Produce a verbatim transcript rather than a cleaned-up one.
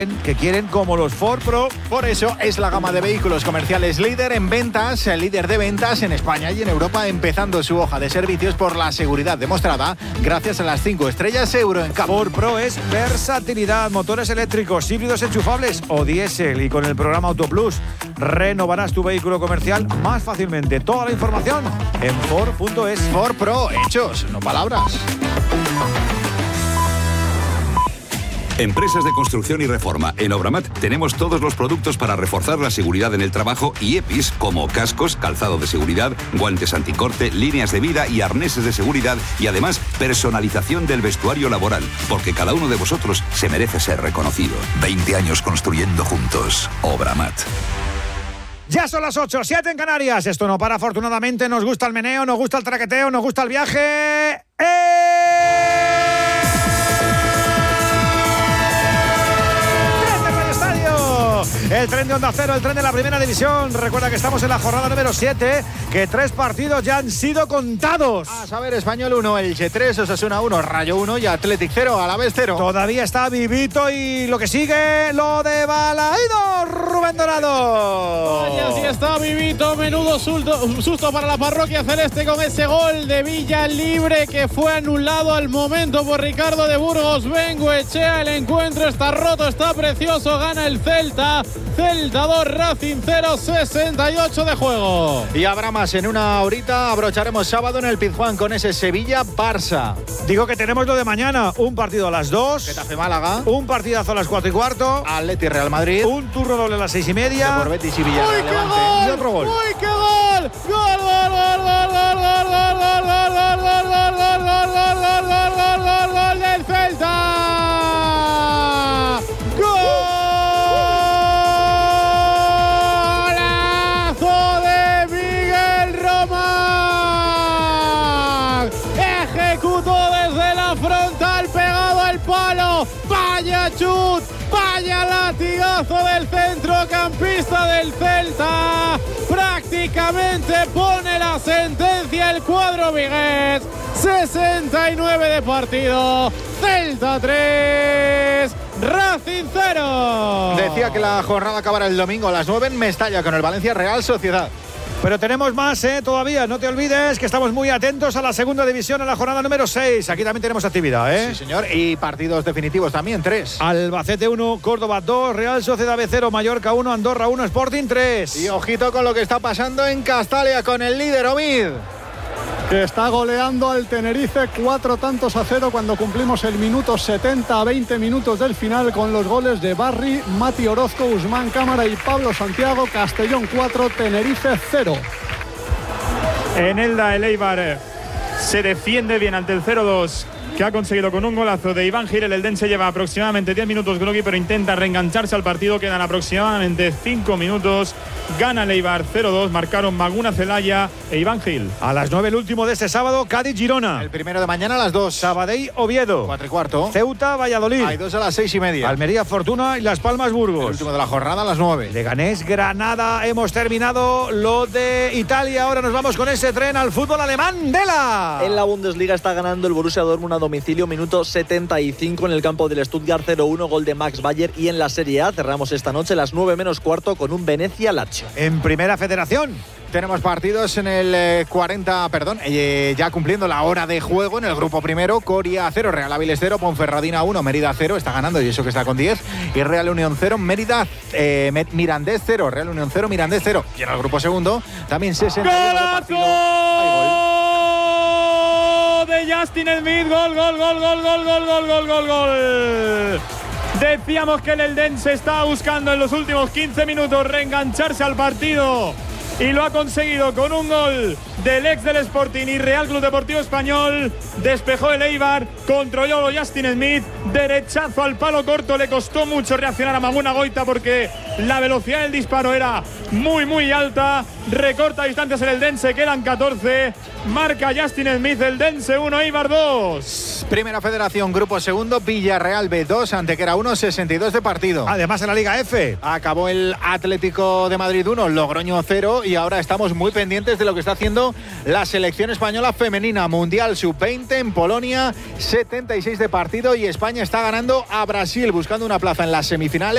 que quieren como los Ford Pro. Por eso es la gama de vehículos comerciales líder en ventas, el líder de ventas en España y en Europa, empezando su hoja de servicios por la seguridad demostrada gracias a las cinco estrellas Euro NCAP. Ford Pro es versatilidad, motores eléctricos, híbridos enchufables o diésel, y con el programa Auto Plus renovarás tu vehículo comercial más fácilmente. Toda la información en Ford punto es. Ford Pro, hechos, no palabras. Empresas de construcción y reforma. En Obramat tenemos todos los productos para reforzar la seguridad en el trabajo y E P Is como cascos, calzado de seguridad, guantes anticorte, líneas de vida y arneses de seguridad, y además personalización del vestuario laboral, porque cada uno de vosotros se merece ser reconocido. veinte años construyendo juntos. Obramat. Ya son las ocho, siete en Canarias. Esto no para, afortunadamente. Nos gusta el meneo, nos gusta el traqueteo, nos gusta el viaje. ¡Eh! El tren de Onda Cero, el tren de la Primera División. Recuerda que estamos en la jornada número siete, que tres partidos ya han sido contados. A saber, Español uno, Elche tres, Osasuna uno, Rayo uno y Athletic cero, Alavés cero. Todavía está vivito y lo que sigue, lo de Balaído, Rubén Dorado. Vaya, sí está vivito, menudo susto, susto para la parroquia celeste con ese gol de Villa Libre que fue anulado al momento por Ricardo de Burgos. Bengoechea, el encuentro está roto, está precioso, gana el Celta. Celta dos, Racing cero, sesenta y ocho de juego. Y habrá más en una horita. Abrocharemos sábado en el Pizjuán con ese Sevilla-Barça. Digo que tenemos lo de mañana. Un partido a las dos. Getafe-Málaga. Un partidazo a las cuatro y cuarto. Atleti-Real Madrid. Un turno doble a las seis y media. Por Betis y Villarreal. ¡Uy, qué gol! Y otro gol. ¡Uy, qué gol! ¡Gol, gol, gol, gol, gol, gol, gol, gol, gol, gol, gol, gol, gol, gol, gol, gol, gol, gol del Celta! ¡Gol! Frontal pegado al palo, vaya chut, vaya latigazo del centrocampista del Celta, prácticamente pone la sentencia el cuadro vigués. Sesenta y nueve de partido, Celta tres, Racing cero. Decía que la jornada acabará el domingo a las nueve en Mestalla con el Valencia Real Sociedad. Pero tenemos más, ¿eh? Todavía. No te olvides que estamos muy atentos a la segunda división en la jornada número seis. Aquí también tenemos actividad, ¿eh? Sí, señor. Y partidos definitivos también, tres. Albacete uno, Córdoba dos, Real Sociedad B cero, Mallorca uno, Andorra uno, Sporting tres. Y ojito con lo que está pasando en Castalia con el líder Omid, que está goleando al Tenerife cuatro tantos a cero cuando cumplimos el minuto setenta a veinte minutos del final con los goles de Barry, Mati Orozco, Usman Cámara y Pablo Santiago. Castellón cuatro, Tenerife cero. En Elda, el Eibar se defiende bien ante el cero dos que ha conseguido con un golazo de Iván Gil. El Eldense lleva aproximadamente diez minutos Grogui, pero intenta reengancharse al partido. Quedan aproximadamente cinco minutos. Gana el Eibar cero dos. Marcaron Maguna Celaya e Iván Gil. A las nueve el último de este sábado, Cádiz-Girona. El primero de mañana a las dos. Sabadell-Oviedo. Cuatro y cuarto. Ceuta-Valladolid. Hay dos a las seis y media. Almería-Fortuna y Las Palmas-Burgos. El último de la jornada a las nueve. Leganés-Granada. Hemos terminado lo de Italia. Ahora nos vamos con ese tren al fútbol alemán. Dela. En la Bundesliga está ganando el Borussia Dortmund a domicilio, minuto setenta y cinco en el campo del Stuttgart cero uno, gol de Max Bayer. Y en la Serie A cerramos esta noche a las nueve menos cuarto con un Venecia-Lazio. En Primera Federación tenemos partidos en el eh, cuarenta, perdón, eh, ya cumpliendo la hora de juego en el grupo primero. Coria cero, Real Áviles cero, Ponferradina uno, Mérida cero, está ganando y eso que está con diez. Y Real Unión cero, Mérida, eh, Mirandés cero, Real Unión cero, Mirandés cero. Y en el grupo segundo también sesenta y uno de partido. De Justin Smith, gol, gol, gol, gol, gol, gol, gol, gol, gol, gol. Decíamos que el Eldense estaba buscando en los últimos quince minutos reengancharse al partido y lo ha conseguido con un gol del ex del Sporting y Real Club Deportivo Español. Despejó el Eibar, controló Justin Smith, derechazo al palo corto. Le costó mucho reaccionar a Maguna Goita porque la velocidad del disparo era muy muy alta. Recorta distancias el Eldense, quedan catorce. Marca Justin Smith, Eldense uno, Eibar dos. Primera Federación, grupo segundo, Villarreal B dos, Antequera uno, sesenta y dos de partido. Además en la Liga F acabó el Atlético de Madrid uno, Logroño cero, y ahora estamos muy pendientes de lo que está haciendo la selección española femenina. Mundial sub veinte en Polonia, setenta y seis de partido, y España está ganando a Brasil buscando una plaza en las semifinales.